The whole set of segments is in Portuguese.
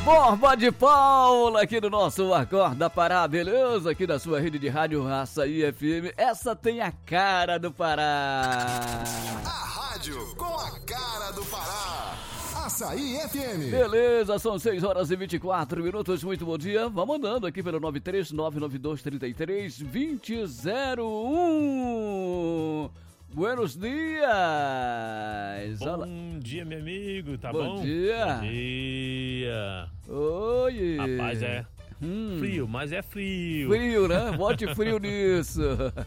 Borba de Paula aqui no nosso Acorda Pará, beleza? Aqui da sua rede de rádio Açaí FM. Essa tem a cara do Pará. A rádio com a cara do Pará. Açaí FM. Beleza, são 6 horas e 24 minutos. Muito bom dia. Vamos andando aqui pelo 93992332001. Buenos dias! Bom dia, meu amigo, tá bom? Bom dia! Bom dia! Oi! Rapaz, é frio, mas é frio. Frio, né? Bote frio nisso!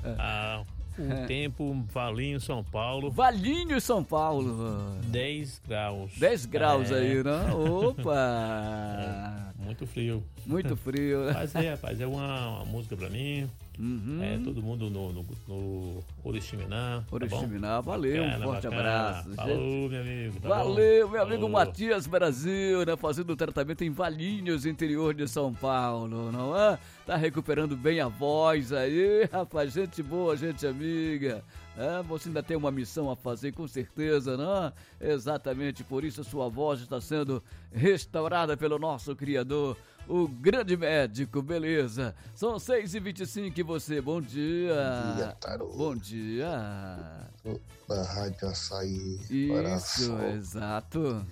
Tempo, Valinho, São Paulo. Valinho, São Paulo! 10 graus. 10 graus aí, né? Opa! Muito frio. Muito frio, né? Mas rapaz, é uma música pra mim. Todo mundo no Oriximiná. Oriximiná, tá, valeu, bacana, um forte bacana. abraço. Falou, meu amigo. Tá valeu, bom? meu amigo Falou. Matias Brasil, né? Fazendo tratamento em Valinhos, interior de São Paulo, não é? Tá recuperando bem a voz aí, rapaz, gente boa, gente amiga. É, você ainda tem uma missão a fazer, com certeza, não? Exatamente, por isso a sua voz está sendo restaurada pelo nosso Criador, o grande médico, beleza? São 6h25 e você, bom dia. Bom dia, Tarô. Bom dia. Da Rádio Açaí. Isso, exato.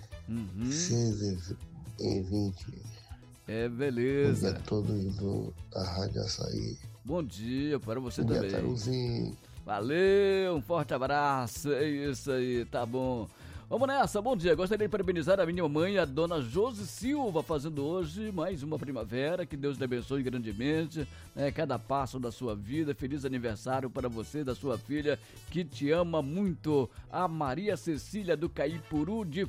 6h20. É, Bom beleza. dia a todos da Rádio Açaí. Bom dia para você Bom dia, também. Tarozinho. Valeu, um forte abraço, é isso aí, tá bom. Vamos nessa, bom dia, gostaria de parabenizar a minha mãe, a dona Josi Silva, fazendo hoje mais uma primavera, que Deus lhe abençoe grandemente, né, cada passo da sua vida, feliz aniversário para você, da sua filha, que te ama muito, a Maria Cecília do Caipuru de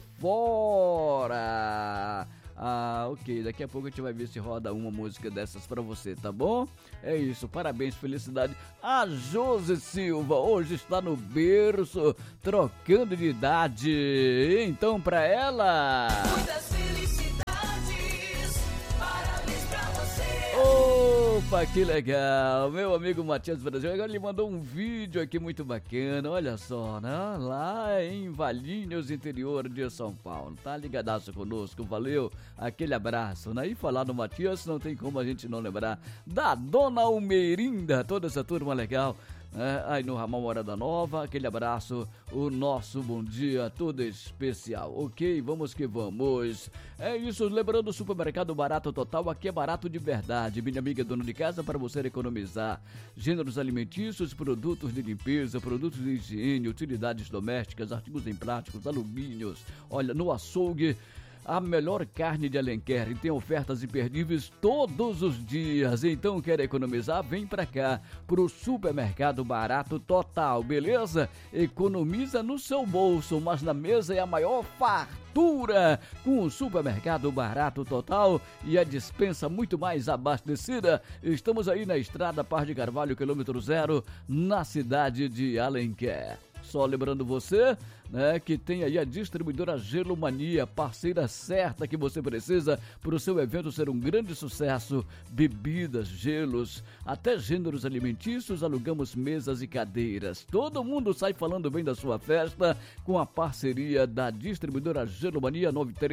Fora. Ok, daqui a pouco a gente vai ver se roda uma música dessas pra você, tá bom? É isso, parabéns, felicidade. A Josi Silva hoje está no berço, trocando de idade. Então, pra ela... Muitas felicidades, parabéns pra você. Opa, que legal! Meu amigo Matias Brasil, agora ele mandou um vídeo aqui muito bacana, olha só, né? Lá em Valinhos, interior de São Paulo. Tá ligadaço conosco, valeu? Aquele abraço, né? E falar no Matias, não tem como a gente não lembrar da Dona Almeirinda, toda essa turma legal. Aí no Ramal Morada Nova, aquele abraço, o nosso bom dia todo especial, ok? Vamos que vamos. É isso, lembrando o Supermercado Barato Total, aqui é barato de verdade, minha amiga dona de casa, para você economizar. Gêneros alimentícios, produtos de limpeza, produtos de higiene, utilidades domésticas, artigos em plásticos, alumínios. Olha, no açougue, a melhor carne de Alenquer e tem ofertas imperdíveis todos os dias. Então, quer economizar? Vem pra cá, pro Supermercado Barato Total, beleza? Economiza no seu bolso, mas na mesa é a maior fartura com o Supermercado Barato Total e a dispensa muito mais abastecida. Estamos aí na Estrada Par de Carvalho, quilômetro 0, na cidade de Alenquer. Só lembrando você, né, que tem aí a distribuidora Gelomania, parceira certa que você precisa para o seu evento ser um grande sucesso. Bebidas, gelos, até gêneros alimentícios, alugamos mesas e cadeiras. Todo mundo sai falando bem da sua festa com a parceria da distribuidora Gelomania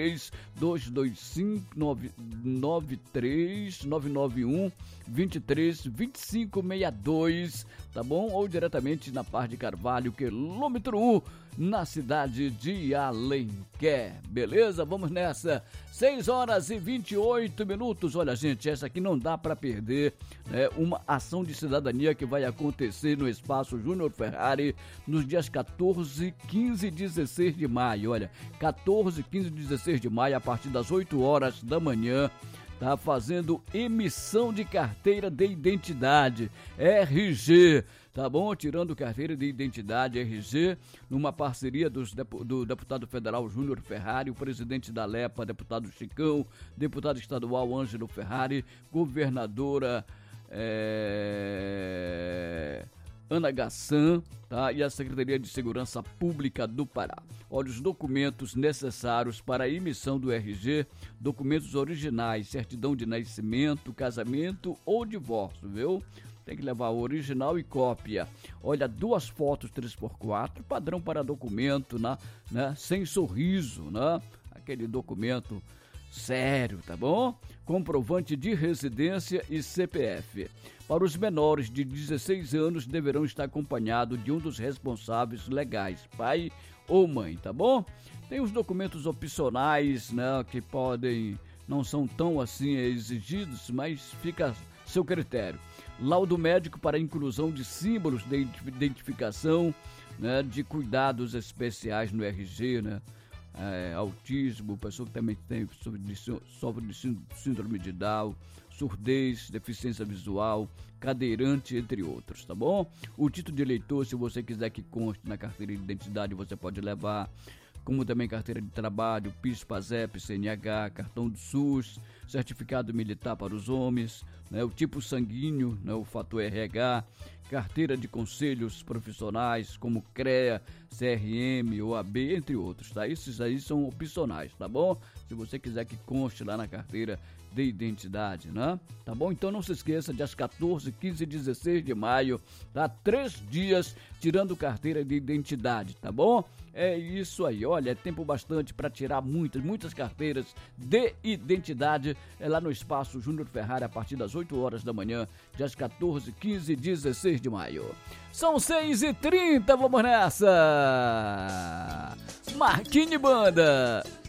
93991 tá bom? Ou diretamente na Par de Carvalho, quilômetro 1, na cidade de Alenquer, beleza? Vamos nessa, 6 horas e 28 minutos, olha gente, essa aqui não dá para perder, né? Uma ação de cidadania que vai acontecer no Espaço Júnior Ferrari nos dias 14, 15 e 16 de maio, olha, 14, 15 e 16 de maio, a partir das 8 horas da manhã, tá fazendo emissão de carteira de identidade, RG, tá bom? Tirando carteira de identidade, RG, numa parceria do deputado federal Júnior Ferrari, o presidente da LEPA, deputado Chicão, deputado estadual Ângelo Ferrari, governadora Ana Gassan, tá? E a Secretaria de Segurança Pública do Pará. Olha, os documentos necessários para a emissão do RG, documentos originais, certidão de nascimento, casamento ou divórcio, viu? Tem que levar o original e cópia. Olha, 2 fotos 3x4, padrão para documento, né? Sem sorriso, né? Aquele documento sério, tá bom? Comprovante de residência e CPF. Para os menores de 16 anos, deverão estar acompanhados de um dos responsáveis legais, pai ou mãe, tá bom? Tem os documentos opcionais, né, que não são tão assim exigidos, mas fica a seu critério. Laudo médico para inclusão de símbolos de identificação, né, de cuidados especiais no RG, né? Autismo, pessoa que também sofre de síndrome de Down, surdez, deficiência visual, cadeirante, entre outros, tá bom? O título de eleitor, se você quiser que conste na carteira de identidade, você pode levar, como também carteira de trabalho, PIS, PASEP, CNH, cartão do SUS, certificado militar para os homens, né, o tipo sanguíneo, né, o fator RH, carteira de conselhos profissionais como CREA, CRM, OAB, entre outros, tá? Esses aí são opcionais, tá bom? Se você quiser que conste lá na carteira de identidade, né? Tá bom? Então não se esqueça, dias 14, 15 e 16 de maio, tá? 3 dias tirando carteira de identidade, tá bom? É isso aí, olha, é tempo bastante para tirar muitas carteiras de identidade, lá no Espaço Júnior Ferrari a partir das 8 horas da manhã, dias 14, 15 e 16 de maio. São 6h30, vamos nessa! Marquinhos Banda!